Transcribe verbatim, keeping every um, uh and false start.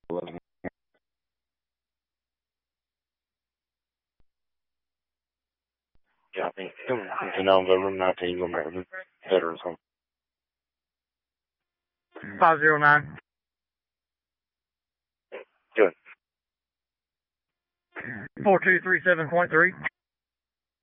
Yeah, I think to know the room nineteen go back to Veterans Home. five zero nine. Good. four two three seven point three.